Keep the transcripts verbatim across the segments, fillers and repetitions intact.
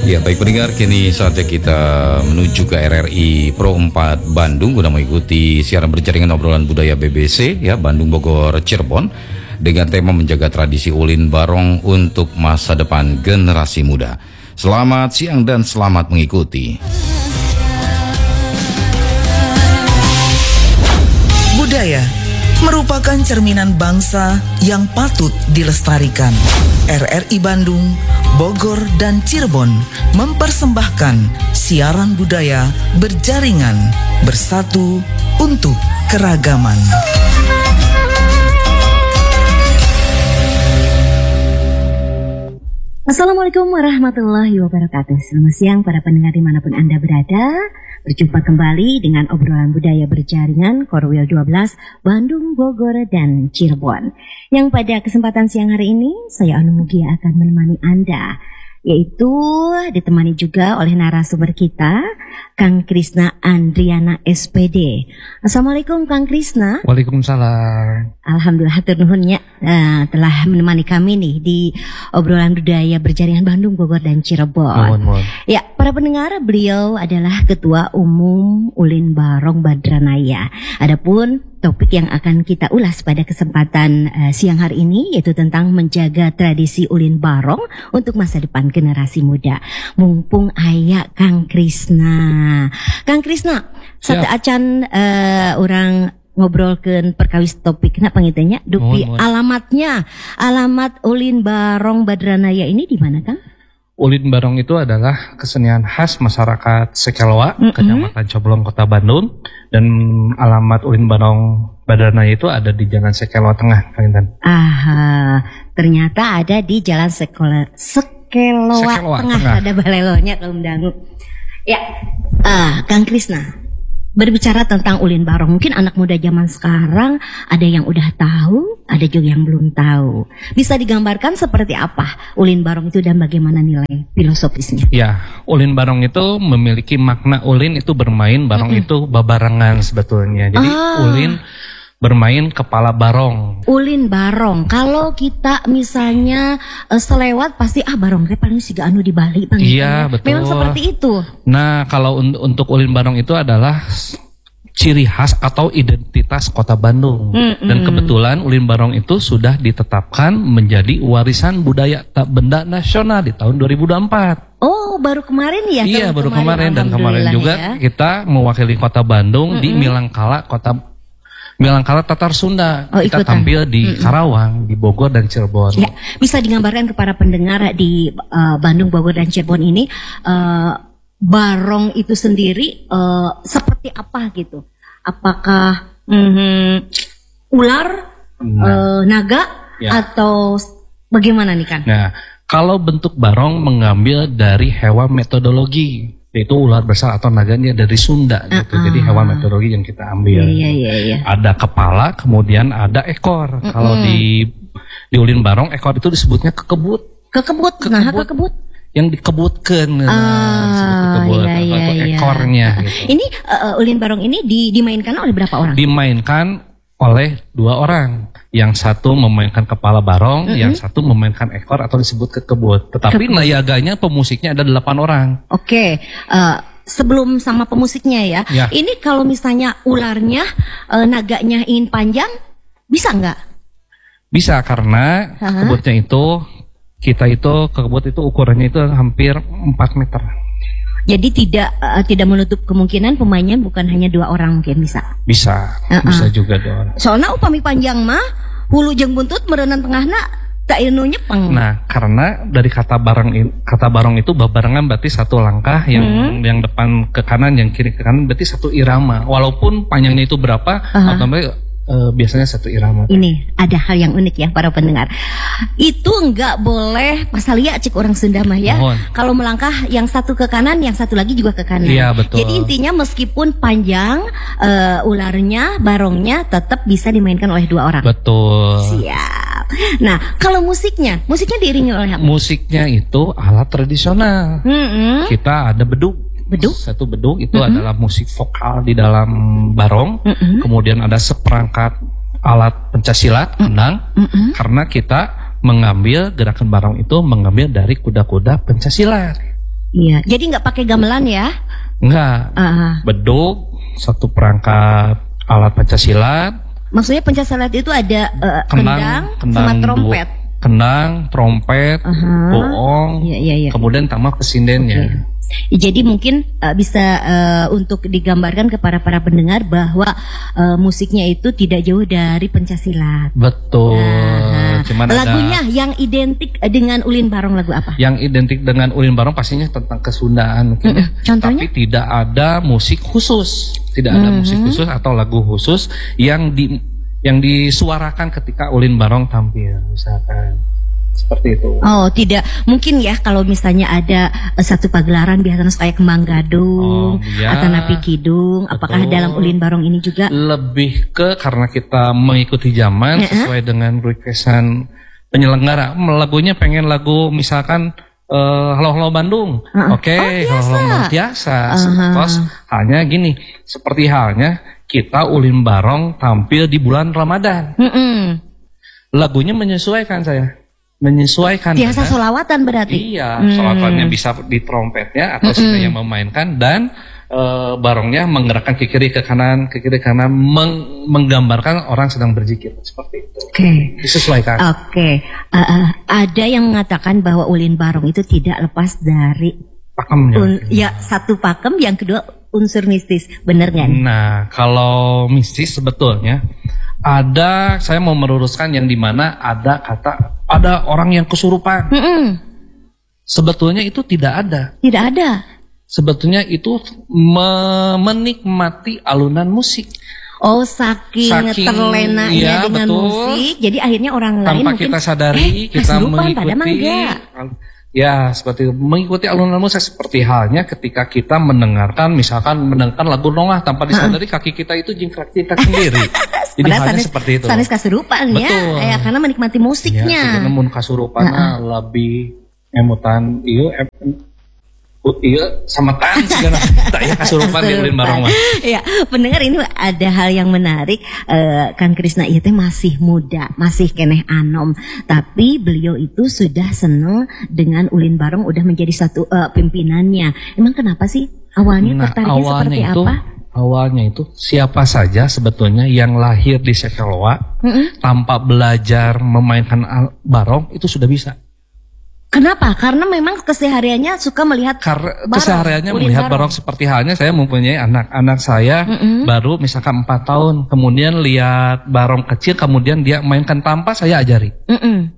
Ya, baik pendengar, kini saatnya kita menuju ke R R I Pro empat Bandung guna mengikuti siaran berjaringan obrolan budaya B B C ya, Bandung, Bogor, Cirebon, dengan tema menjaga tradisi ulin barong untuk masa depan generasi muda. Selamat siang dan selamat mengikuti. Budaya merupakan cerminan bangsa yang patut dilestarikan. R R I Bandung, Bogor, dan Cirebon mempersembahkan siaran budaya berjaringan, bersatu untuk keragaman. Assalamualaikum warahmatullahi wabarakatuh. Selamat siang para pendengar dimanapun Anda berada. Berjumpa kembali dengan obrolan budaya berjaringan Korwil dua belas Bandung, Bogor, dan Cirebon. Yang pada kesempatan siang hari ini saya Anu Mugia akan menemani Anda, yaitu ditemani juga oleh narasumber kita, Kang Krisna Andriana S P D. Assalamualaikum Kang Krisna. Waalaikumsalam. Alhamdulillah hatur nuhunnya uh, telah menemani kami nih di obrolan budaya berjaringan Bandung, Bogor, dan Cirebon. Mohon, mohon. Ya, para pendengar, beliau adalah Ketua Umum Ulin Barong Badranaya. Adapun topik yang akan kita ulas pada kesempatan uh, siang hari ini yaitu tentang menjaga tradisi Ulin Barong untuk masa depan generasi muda. Mumpung aya Kang Krisna. Kang Krisna, sate acan uh, orang ngobrolkeun perkawis topik na pangitanya dupi alamatnya. Alamat Ulin Barong Badranaya ini di mana, Kang? Ulin Barong itu adalah kesenian khas masyarakat Sekeloa, mm-hmm. Kecamatan Coblong, Kota Bandung, dan alamat Ulin Barong Badranaya itu ada di Jalan Sekeloa Tengah, Kang Intan. Aha, ternyata ada di Jalan Sekolah Sekeloa, Sekeloa Tengah. Tengah. Ada balelonya kaum dangu. Ya, ah, Kang Krisna. Berbicara tentang Ulin Barong, mungkin anak muda zaman sekarang ada yang udah tahu, ada juga yang belum tahu. Bisa digambarkan seperti apa Ulin Barong itu dan bagaimana nilai filosofisnya? Ya, Ulin Barong itu memiliki makna ulin itu bermain, barong mm-hmm. itu babarengan sebetulnya. Jadi ah. ulin bermain kepala barong. Ulin barong. Kalau kita misalnya uh, selewat pasti ah barong teh paling siga anu di Bali Bang. Iya, betul. Memang seperti itu. Nah, kalau un- untuk ulin barong itu adalah ciri khas atau identitas Kota Bandung. Mm-mm. Dan kebetulan Ulin Barong itu sudah ditetapkan menjadi warisan budaya tak benda nasional di tahun dua ribu dua puluh empat. Oh, baru kemarin ya? Iya, baru kemarin, kemarin dan kemarin juga ya. Kita mewakili Kota Bandung Mm-mm. di Milangkala, Kota Milangkala Tatar Sunda. Oh, kita ikutan. Tampil di Mm-mm. Karawang, di Bogor dan Cirebon. Ya, bisa digambarkan kepada pendengar di uh, Bandung, Bogor, dan Cirebon ini uh, barong itu sendiri uh, seperti apa gitu? Apakah mm, ular, nah. uh, naga, ya. Atau bagaimana nih kan? Nah, kalau bentuk barong mengambil dari hewan metodologi, yaitu ular besar atau naganya dari Sunda uh-uh. gitu. Jadi hewan metodologi yang kita ambil. Yeah, yeah, yeah. Ada kepala, kemudian ada ekor. Uh-uh. Kalau di di Ulin Barong ekor itu disebutnya kekebut. Kekebut, kekebut. Nah, kekebut. Yang dikebutkan, ah, nah, iya, iya, atau iya. ekornya. Nah, gitu. Ini uh, Ulin Barong ini di, dimainkan oleh berapa orang? Dimainkan oleh dua orang. Yang satu memainkan kepala barong, mm-hmm. yang satu memainkan ekor atau disebut kekebut. Tetapi Kekebut. Nayaganya pemusiknya ada delapan orang. Oke, uh, sebelum sama pemusiknya ya. ya. Ini kalau misalnya ularnya, uh, naganya ingin panjang, bisa nggak? Bisa, karena uh-huh. kekebutnya itu, kita itu, kekebut itu ukurannya itu hampir empat meter. Jadi tidak uh, tidak menutup kemungkinan pemainnya bukan hanya dua orang mungkin bisa. Bisa, uh-uh. bisa juga dua orang. Soalnya upami panjang mah hulu jeung buntut meureunan tengahna tak ilmu nyepeng. Nah, karena dari kata barang kata barong itu babarengan berarti satu langkah, yang hmm. yang depan ke kanan, yang kiri ke kanan berarti satu irama. Walaupun panjangnya itu berapa, uh-huh. atau Uh, biasanya satu irama. Ini ada hal yang unik ya para pendengar. Itu nggak boleh pasalia cik orang Sunda mah ya. Kalau melangkah yang satu ke kanan, yang satu lagi juga ke kanan. Iya, betul. Jadi intinya meskipun panjang uh, ularnya, barongnya tetap bisa dimainkan oleh dua orang. Betul. Siap. Nah, kalau musiknya, musiknya diiringi oleh apa? Musiknya itu alat tradisional. Mm-hmm. Kita ada beduk. Beduk? Satu beduk itu mm-hmm. adalah musik vokal di dalam barong. Mm-hmm. Kemudian ada seperangkat alat pencaksilat, kendang. Mm-hmm. Karena kita mengambil gerakan barong itu mengambil dari kuda-kuda pencaksilat. Iya, jadi nggak pakai gamelan ya? Enggak. Ah. Beduk, satu perangkat alat pencasilat. Maksudnya pencasilat itu ada uh, kendang, kendang, sama kendang trompet. dua, kendang, trompet, Aha. boong, Iya, iya, iya. kemudian tambah pesindennya. Oke. Jadi mungkin uh, bisa uh, untuk digambarkan kepada para pendengar bahwa uh, musiknya itu tidak jauh dari pencasilat. Betul. Nah, Cuman lagunya ada yang identik dengan Ulin Barong lagu apa? yang identik dengan Ulin Barong pastinya tentang Kesundaan mungkin. Mm-mm. Contohnya? Tapi tidak ada musik khusus, tidak ada Mm-hmm. musik khusus atau lagu khusus yang di yang disuarakan ketika Ulin Barong tampil, misalkan seperti itu. Oh, tidak mungkin ya kalau misalnya ada uh, satu pagelaran biasanya kayak Kembang Gadung Oh, iya. atau Napi Kidung, apakah Betul. dalam Ulin Barong ini juga? Lebih ke karena kita mengikuti zaman Mm-mm. sesuai dengan requestan penyelenggara. Lagunya pengen lagu misalkan eh, Halo Halo Bandung. Uh-uh. Oke, Oh, Halo Halo Bandung biasa. Uh-huh. Terus hanya gini, seperti halnya kita Ulin Barong tampil di bulan Ramadan. Mm-mm. Lagunya menyesuaikan saya. Menyesuaikan Biasa dengan- solawatan berarti. Iya, Hmm. solatannya bisa di trompetnya atau Mm-mm. yang memainkan dan eh, barongnya menggerakkan ke kiri ke kanan ke kiri ke kanan meng- menggambarkan orang sedang berzikir seperti itu. Oke. Disesuaikan. Oke. Uh, uh, ada yang mengatakan bahwa Ulin Barong itu tidak lepas dari Pakemnya. un- ya satu pakem, yang kedua unsur mistis, bener kan? Nah, kalau mistis sebetulnya ada, saya mau meluruskan yang dimana ada kata ada orang yang kesurupan. Mm-mm. Sebetulnya itu tidak ada. Tidak ada. Sebetulnya itu me- menikmati alunan musik. Oh, saking, Saking, terlenanya iya, dengan betul. musik, jadi akhirnya orang lain Tanpa mungkin kita sadari, eh, kita kesurupan, padahal mah mengikuti. enggak. Ya, seperti mengikuti alunan musik seperti halnya ketika kita mendengarkan, misalkan mendengarkan lagu nongah tanpa disadari kaki kita itu jingkrak-jingkrak sendiri. Jadi Padahal halnya sanes- seperti itu. sanes kasurupan ya, Betul. ya, karena menikmati Ya, musiknya. sebenarnya mun kasurupan mah lebih emutan iya em, iya sama tan segala tak ya kasurupan di Ulin Barong mah. Ya, pendengar, ini ada hal yang menarik. Eh, Kang Krisna itu masih muda, masih keneh anom, tapi beliau itu sudah seneng dengan Ulin Barong, udah menjadi satu eh, pimpinannya. Emang kenapa sih awalnya tertariknya seperti itu, apa? awalnya itu siapa saja sebetulnya yang lahir di Sekeloa Mm-mm. tanpa belajar memainkan al- barong itu sudah bisa. Kenapa? Karena memang kesehariannya suka melihat Karena barong, kesehariannya Ulin melihat barong seperti halnya saya mempunyai anak-anak saya Mm-mm. baru misalkan empat tahun, kemudian lihat barong kecil, kemudian dia mainkan tanpa saya ajari. Mm-mm.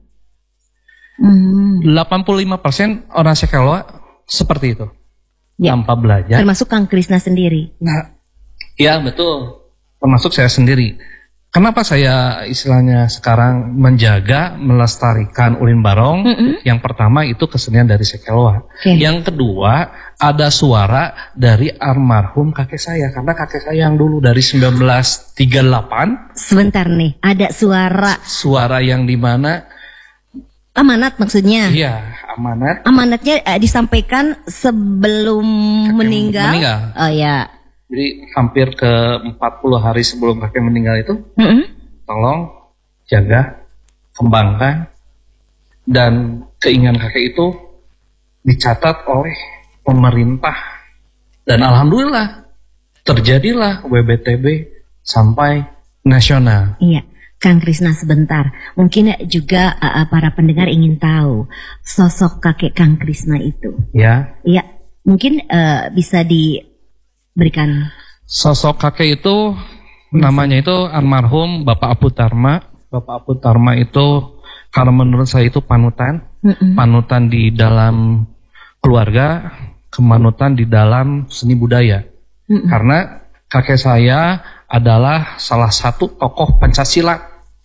Hmm. delapan puluh lima persen orang Sekeloa seperti itu. Ya. Tanpa belajar. Termasuk Kang Krisna sendiri. Nah, ya betul. Termasuk saya sendiri. Kenapa saya istilahnya sekarang menjaga, melestarikan Ulin Barong? Mm-mm. Yang pertama itu kesenian dari Sekeloa. Oke. Yang kedua ada suara dari almarhum kakek saya. Karena kakek saya yang dulu dari seribu sembilan ratus tiga puluh delapan. Sebentar nih, ada suara Suara yang dimana, amanat maksudnya. iya amanat. Amanatnya eh, disampaikan sebelum meninggal. meninggal. Oh ya. Jadi hampir ke empat puluh hari sebelum kakek meninggal itu. Mm-mm. Tolong jaga, kembangkan, dan keinginan kakek itu dicatat oleh pemerintah. Dan alhamdulillah terjadilah W B T B sampai nasional. Iya, Kang Krisna sebentar. Mungkin juga eh, para pendengar ingin tahu sosok kakek Kang Krisna itu. Ya, Iya, mungkin eh, bisa diberikan. sosok kakek itu namanya itu almarhum Bapak Apu Tarma. Bapak Apu Tarma itu kalau menurut saya itu panutan, Mm-mm. panutan di dalam keluarga, kemanutan di dalam seni budaya. Mm-mm. Karena kakek saya adalah salah satu tokoh Pancasila.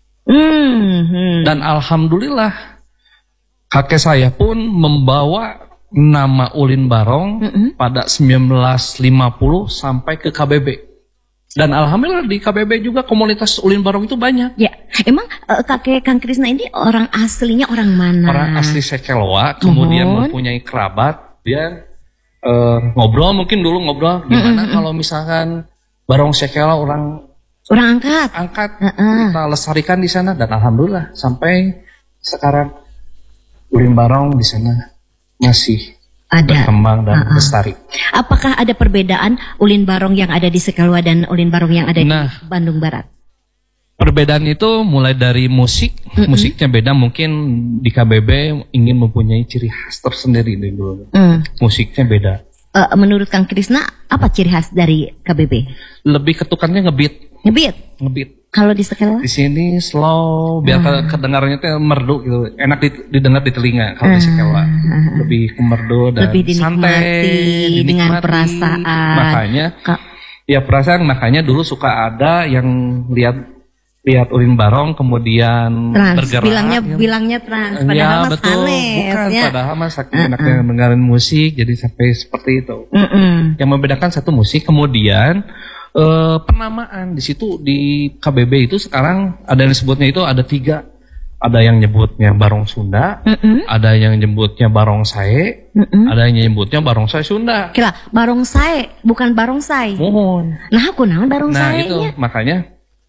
Hmm. Dan alhamdulillah kakek saya pun membawa nama Ulin Barong Mm-mm. pada seribu sembilan ratus lima puluh sampai ke K B B. Dan alhamdulillah di K B B juga komunitas Ulin Barong itu banyak. Ya, emang eh, kakek Kang Krisna ini orang aslinya orang mana? Orang asli Sekeloa, kemudian Mohon. mempunyai kerabat, dia eh, ngobrol mungkin dulu ngobrol gimana kalau misalkan Barong Sekeloa orang Orang angkat. angkat, Heeh. kita lestarikan di sana, dan alhamdulillah sampai sekarang Ulin Barong di sana masih ada berkembang dan uh-uh. lestari. Apakah ada perbedaan ulin barong yang ada di Sekelwa dan ulin barong yang ada nah, di Bandung Barat? Perbedaan itu mulai dari musik, mm-hmm. musiknya beda. Mungkin di K B B ingin mempunyai ciri khas tersendiri dulu. Mm. Musiknya beda. Uh, menurut Kang Krisna, apa ciri khas dari K B B? Lebih ketukannya ngebeat. Ngebeat? Ngebeat. Kalau di Sekelwa? Di sini slow, biar uh. kedengarannya tuh merdu gitu. Enak didengar di telinga kalau uh. di Sekelwa. Lebih merdu dan lebih dinikmati, santai, dinikmati dengan perasaan. Makanya, Ka- ya perasaan. Makanya dulu suka ada yang lihat lihat ulin barong kemudian trans, bergerak. Bilangnya ya. bilangnya trans. Padahal ya, mas betul. Hanes, Bukan, ya. padahal mas saking uh-uh. enaknya dengerin musik jadi sampai seperti itu. Uh-uh. Yang membedakan satu musik, kemudian uh, penamaan di situ di K B B itu sekarang ada yang disebutnya itu ada tiga. Ada yang nyebutnya barong Sunda, uh-uh. ada yang nyebutnya barong sae, uh-uh. ada yang nyebutnya barong sae Sunda. Kira barong sae, bukan barong sae. Mohon. Nah, aku naon barong nah, sae-nya? Nah, itu makanya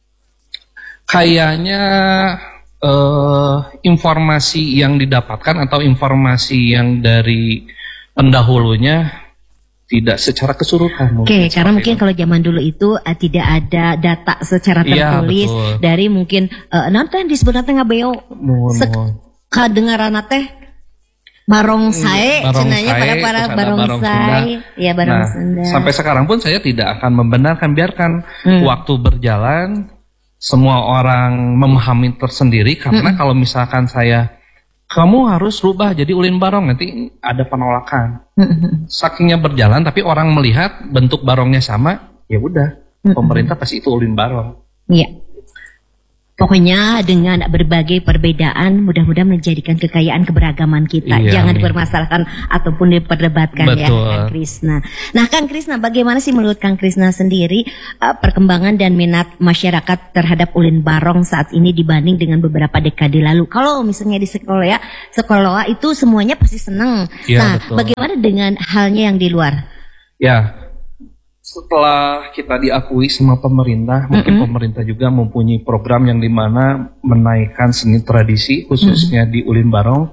kayaknya uh, informasi yang didapatkan atau informasi yang dari pendahulunya tidak secara keseluruhan. Oke, okay, karena mungkin itu. Kalau zaman dulu itu uh, tidak ada data secara tertulis ya, dari mungkin uh, nanti disebut nanti ngabeo kadengaran teh barong sae, cenanya pada para barong, barong sae, ya barong nah, Sunda. Sampai sekarang pun saya tidak akan membenarkan, biarkan hmm. waktu berjalan. Semua orang memahami tersendiri karena hmm. kalau misalkan saya kamu harus rubah jadi ulin barong, nanti ada penolakan. Hmm. Sakingnya berjalan tapi orang melihat bentuk barongnya sama, ya udah hmm. pemerintah pasti itu ulin barong. Iya. Pokoknya dengan berbagai perbedaan mudah-mudahan menjadikan kekayaan keberagaman kita. Iya, jangan amin. dipermasalahkan ataupun diperdebatkan. Betul. Ya Kang Krisna. Nah Kang Krisna, bagaimana sih menurut Kang Krisna sendiri uh, perkembangan dan minat masyarakat terhadap ulin barong saat ini dibanding dengan beberapa dekade lalu? Kalau misalnya di sekolah ya, sekolah itu semuanya pasti senang. Ya, nah betul. Bagaimana dengan halnya yang di luar? Ya, setelah kita diakui sama pemerintah, mm-hmm. mungkin pemerintah juga mempunyai program yang dimana menaikkan seni tradisi khususnya mm-hmm. di ulin barong.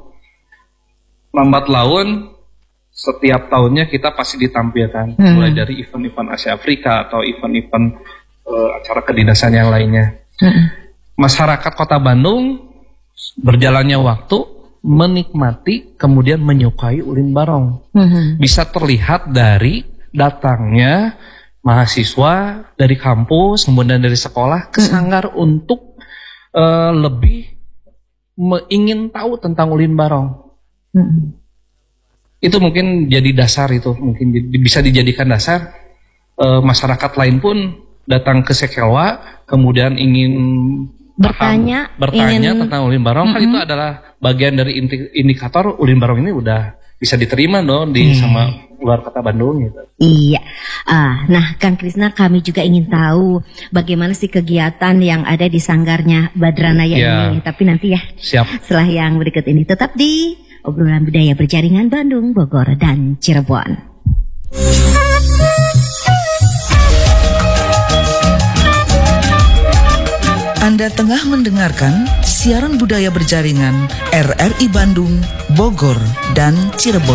Lambat laun setiap tahunnya kita pasti ditampilkan, mm-hmm. mulai dari event-event Asia Afrika atau event-event uh, acara kedinasan yang lainnya. Mm-hmm. Masyarakat Kota Bandung berjalannya waktu menikmati kemudian menyukai ulin barong. Mm-hmm. Bisa terlihat dari datangnya mahasiswa dari kampus kemudian dari sekolah ke sanggar hmm. untuk uh, lebih me- ingin tahu tentang ulin barong. Hmm. Itu mungkin jadi dasar, itu mungkin di- bisa dijadikan dasar uh, masyarakat lain pun datang ke Sekelwa kemudian ingin bertanya paham, bertanya ingin... tentang ulin barong. Mm-hmm. Kan itu adalah bagian dari indikator ulin barong ini udah bisa diterima dong di hmm. sama luar kota Bandung gitu. Iya. Ah, nah Kang Krisna, kami juga ingin tahu bagaimana sih kegiatan yang ada di sanggarnya Badranaya ya. ini. Tapi nanti ya. Siap. Setelah yang berikut ini tetap di obrolan budaya berjaringan Bandung, Bogor, dan Cirebon. Anda tengah mendengarkan siaran budaya berjaringan R R I Bandung, Bogor, dan Cirebon.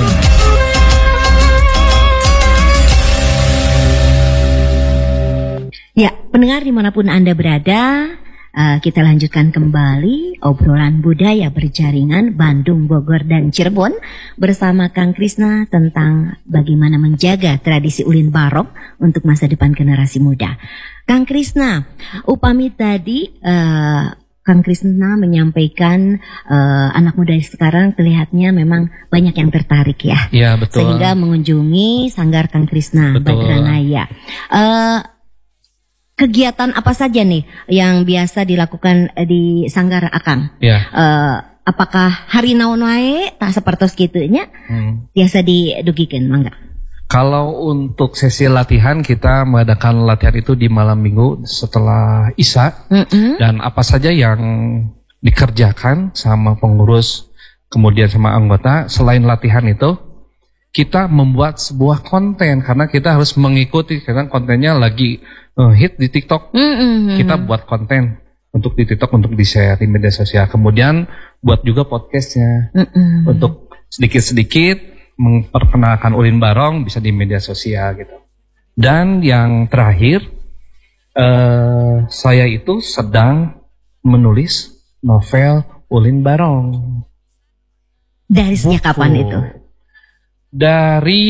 Ya, pendengar dimanapun Anda berada, uh, kita lanjutkan kembali obrolan budaya berjaringan Bandung, Bogor, dan Cirebon bersama Kang Krisna tentang bagaimana menjaga tradisi ulin barong untuk masa depan generasi muda. Kang Krisna, upami tadi uh, Kang Krisna menyampaikan uh, anak muda sekarang terlihatnya memang banyak yang tertarik ya. Iya, betul. Sehingga mengunjungi sanggar Kang Krisna Badranaya. Uh, kegiatan apa saja nih yang biasa dilakukan di sanggar Akang? Iya. Uh, apakah hari naon wae tak sepertos kitunya? Hmm. Biasa didugikeun mangga. Kalau untuk sesi latihan, kita mengadakan latihan itu di malam minggu setelah Isya. Mm-hmm. Dan apa saja yang dikerjakan sama pengurus kemudian sama anggota, selain latihan itu kita membuat sebuah konten, karena kita harus mengikuti, karena kontennya lagi uh, hit di TikTok. Mm-hmm. Kita buat konten untuk di TikTok, untuk di share di media sosial. Kemudian buat juga podcastnya. Mm-hmm. Untuk sedikit-sedikit memperkenalkan Ulin Barong bisa di media sosial gitu. Dan yang terakhir, eh, saya itu sedang menulis novel Ulin Barong. Dari sejak Buku. kapan itu? Dari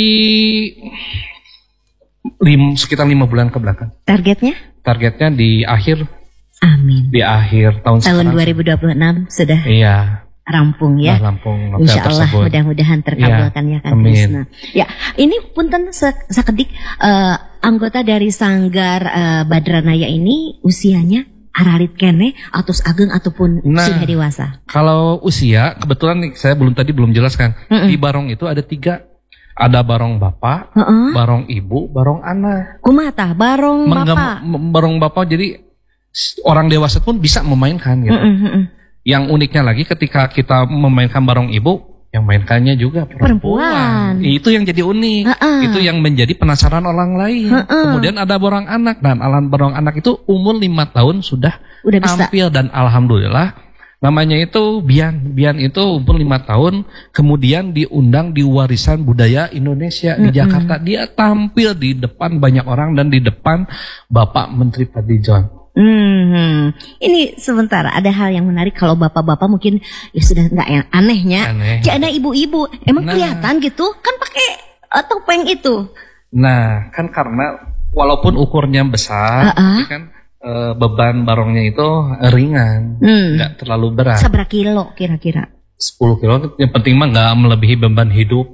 lim, sekitar lima bulan ke belakang. Targetnya? Targetnya di akhir Amin. di akhir tahun, Tahun sekarang. dua ribu dua puluh enam sudah Iya. rampung ya. Nah, Lampung novel Insya Allah tersebut. mudah-mudahan terkabulkan ya Kang amin. Krisna. Ya, ini punten se- sakedik eh, anggota dari Sanggar eh, Badranaya ini usianya aralit kene atus ageng ataupun Nah. sudah dewasa. Kalau usia, kebetulan nih saya belum tadi belum jelaskan. Mm-mm. Di barong itu ada tiga. Ada barong bapak, Heeh. barong ibu, barong anak. Kumaha barong Menggam- bapak. m- barong bapak jadi s- orang dewasa pun bisa memainkan gitu. Mm-mm, mm-mm. Yang uniknya lagi ketika kita memainkan barong ibu, yang mainkannya juga perempuan. Perempuan. Itu yang jadi unik. Heeh. Itu yang menjadi penasaran orang lain. Heeh. Kemudian ada barong anak, dan alan barong anak itu umur lima tahun sudah Udah bisa. tampil, dan alhamdulillah namanya itu Bian. Bian itu umur lima tahun, kemudian diundang di Warisan Budaya Indonesia di Jakarta. Dia tampil di depan banyak orang dan di depan Bapak Menteri Padijon. Hmm, ini sebentar ada hal yang menarik kalau bapak-bapak mungkin ya sudah nggak yang anehnya. Aneh. Ya ada ibu-ibu, emang Nah. kelihatan gitu kan pakai eh, topeng itu. Nah, kan karena walaupun ukurnya besar, Uh-uh. tapi kan eh, beban barongnya itu ringan, Hmm. nggak terlalu berat. Seberapa kilo kira-kira? sepuluh kilo, yang penting mah nggak melebihi beban hidup.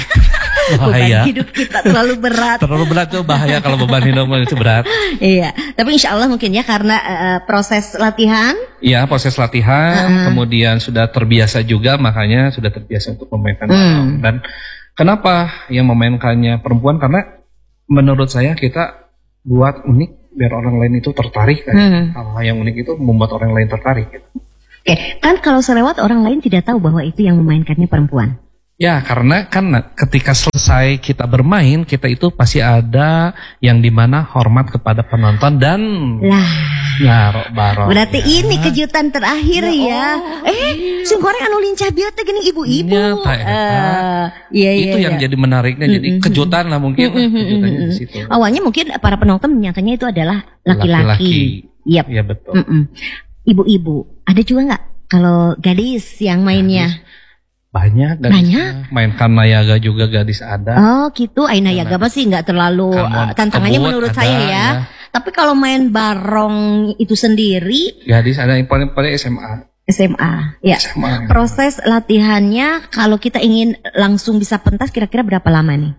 Bahaya. Beban hidup kita terlalu berat. Terlalu berat tuh bahaya kalau beban hidup itu berat. Iya, tapi insya Allah mungkin ya karena eh, proses latihan. Iya, proses latihan, kemudian sudah terbiasa juga, makanya sudah terbiasa untuk memainkan Hmm. barong. Dan kenapa yang memainkannya perempuan? Karena menurut saya kita buat unik biar orang lain itu tertarik. Kan? Hmm. Hal yang unik itu membuat orang lain tertarik. Gitu. Oke, kan kalau selewat orang lain tidak tahu bahwa itu yang memainkannya perempuan. Ya, karena kan ketika selesai kita bermain, kita itu pasti ada yang dimana hormat kepada penonton dan Lah, ngarok barong. berarti ya. ini kejutan terakhir ya. eh, sing goreng anu lincah bieu teh geuning ibu-ibu. Iya, Pak, eta. Eh, iya iya. Itu yang iya. jadi menariknya, jadi kejutan lah mungkin lah, kejutannya di situ. Awalnya mungkin para penonton menyangkanya itu adalah laki-laki. Yap. Iya betul. Mm-mm. Ibu-ibu, ada juga nggak kalau gadis yang mainnya? Banyak gadis. Banyak? Mainkan nayaga juga gadis ada. Oh gitu, Aina Yaga pasti nggak terlalu Kamon- uh, tantangannya kebut menurut ada, saya ya. ya. Tapi kalau main barong itu sendiri Gadis ada yang paling paling S M A. S M A, ya. S M A. Proses latihannya kalau kita ingin langsung bisa pentas kira-kira berapa lama nih?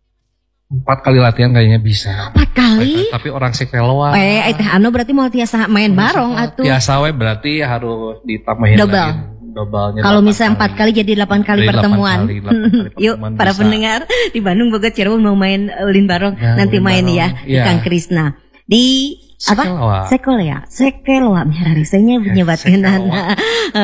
Empat kali latihan kayaknya bisa. Empat kali? Tapi orang sekeloa. Eh, itu anu berarti mau tiasa main barong atuh. Biasa we berarti harus ditambahin Double. lagi. Double-nya Kalau delapan misalnya empat kali jadi delapan kali Jadi delapan pertemuan. kali, delapan kali Yuk pertemuan para bisa. pendengar di Bandung, Bogor, Cirebon mau main ulin barong Ya, nanti ulin main barong. ya di Iya. Kang Krisna. Di apa? Sekeloa. Sekol ya. Sekeloa mihararisanya penyebatkan. Sekeloa.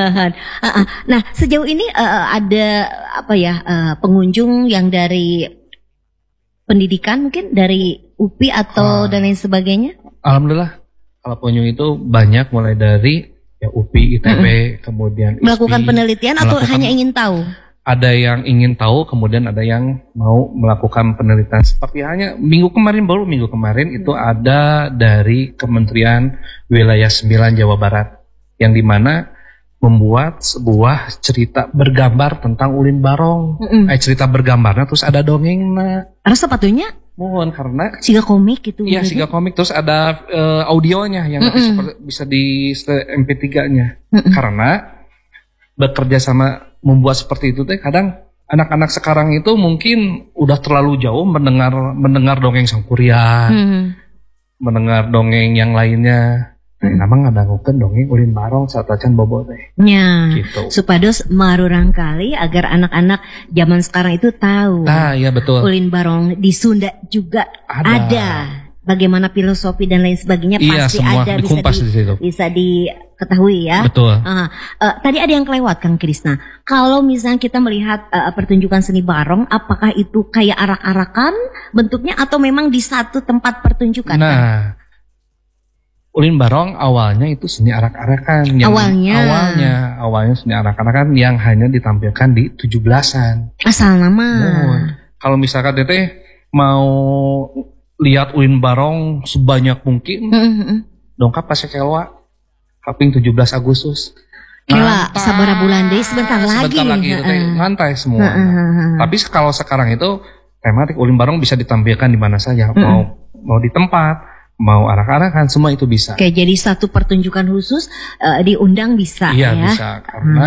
Nah, sejauh ini eh, ada apa ya eh, pengunjung yang dari pendidikan mungkin dari U P I atau Ah. dan lain sebagainya? Alhamdulillah kalau pengunjung itu banyak mulai dari ya U P I, I T B, kemudian I S P. Melakukan penelitian atau Melakukan- hanya ingin tahu? Ada yang ingin tahu, kemudian ada yang mau melakukan penelitian. Seperti hanya minggu kemarin, baru minggu kemarin itu ada dari Kementerian Wilayah sembilan Jawa Barat. Yang dimana membuat sebuah cerita bergambar tentang ulin barong. Mm-mm. Eh, cerita bergambarnya terus ada dongengnya. Rasa sepatunya Mohon karena siga komik gitu. iya gitu. siga komik terus ada eh, audionya yang nanti Mm-mm. seperti- bisa di M P tiga-nya. Mm-mm. Karena bekerja sama membuat seperti itu teh kadang anak-anak sekarang itu mungkin udah terlalu jauh mendengar mendengar dongeng Sangkuriang, Hmm. mendengar dongeng yang lainnya. Nah, namang ngadangukeun dongeng ulin barong satacan bobo teh. Ya, Gitu. supados marurang kali agar anak-anak zaman sekarang itu tahu Nah, iya betul. ulin barong di Sunda juga Ada. ada. Bagaimana filosofi dan lain sebagainya Iya, pasti semua ada bisa dikumpas di, di situ. bisa diketahui ya. Betul. Ah, eh, tadi ada yang kelewat Kang Krisna. Kalau misalnya kita melihat eh, pertunjukan seni barong, apakah itu kayak arak-arakan bentuknya atau memang di satu tempat pertunjukan? Kang? Nah, Ulin Barong awalnya itu seni arak-arakan. Yang Awalnya. Awalnya, awalnya seni arak-arakan yang hanya ditampilkan di tujuh belasan. Asal nama. Mohon. Kalau misalkan teteh mau lihat Ulin Barong sebanyak mungkin, Mm-mm. dongkap pas kelwa, kaping tujuh belas Agustus. Kela, Ngantai. sabara bulan deh sebentar lagi. Sebentar lagi itu teh Heeh. ngantai semua. Heeh. Tapi kalau sekarang itu tematik Ulin Barong bisa ditampilkan di mana saja, mau mau di tempat, mau arak-arakan, semua itu bisa. Oke, jadi satu pertunjukan khusus eh, diundang bisa Iya ya. bisa, karena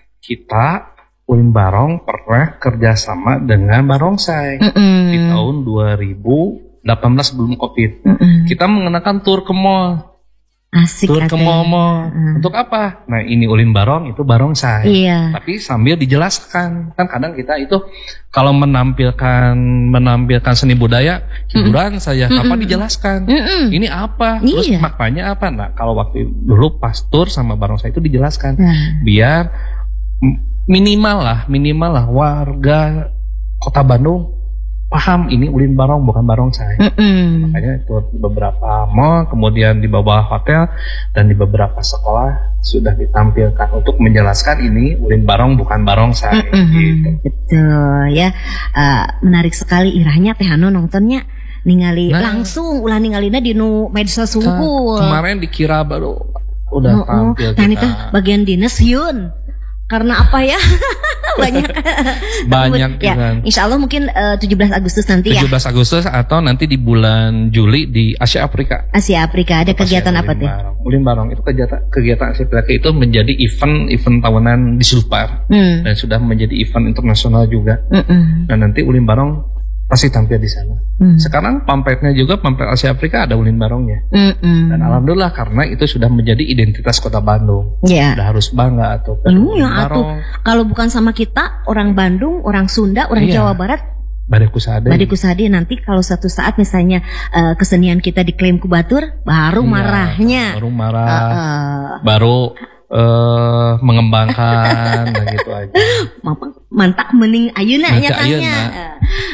kita Ulin Barong pernah kerjasama dengan Barongsai Mm-mm. di tahun dua ribu delapan belas sebelum Covid. Mm-mm. Kita mengenakan tur ke mall, Asik tur ke ate. mall-mall. Untuk apa? Nah ini Ulin Barong, itu Barongsai. Iya. Tapi sambil dijelaskan, kan kadang kita itu kalau menampilkan menampilkan seni budaya hiburan saja, apa dijelaskan? Mm-mm. Ini apa? Terus Iya. maknanya apa? Nah kalau waktu dulu pas tur sama Barongsai itu dijelaskan, Nah. biar m- minimal lah, minimal lah warga Kota Bandung paham ini Ulin Barong bukan Barongsai. Mm-mm. Makanya itu di beberapa mall, kemudian di bawah hotel dan di beberapa sekolah sudah ditampilkan untuk menjelaskan ini Ulin Barong bukan Barongsai. Mm-mm. Gitu. Betul ya. Eh, menarik sekali irahnya teh anu nontonnya ningali Nah. langsung ulah ningalina di nu medsos Ke- sungkul. Kemarin dikira baru udah Oh, oh. tampil Nah ini kita. teh bagian dinas Yun. Karena apa ya? Banyak. Banyak ya. kan. Insya Allah mungkin eh, tujuh belas Agustus nanti ya. tujuh belas Agustus atau nanti di bulan Juli di Asia Afrika. Asia Afrika ada kegiatan Asia apa Ulin tuh? Barong. Ulin Barong itu kegiatan kegiatan Asia Afrika itu menjadi event event tahunan di Sulpar Hmm. dan sudah menjadi event internasional juga. Mm-mm. Dan nanti Ulin Barong pasti tampil di sana. Hmm. Sekarang pamfletnya juga pamflet Asia Afrika ada Ulin Barongnya. Mm-mm. Dan alhamdulillah karena itu sudah menjadi identitas Kota Bandung. Ya. Udah harus bangga atau Iya atuh. Kalau bukan sama kita orang Bandung, orang Sunda, orang Iya. Jawa Barat, Badai Kusade. Badi Kusadi nanti kalau suatu saat misalnya eh, kesenian kita diklaim kubatur, baru Iya, marahnya. Baru marah. Eh, Baru eh, mengembangkan nah gitu aja. Mantap mending ayeuna Nanti nya tanya. ayeuna. Eh,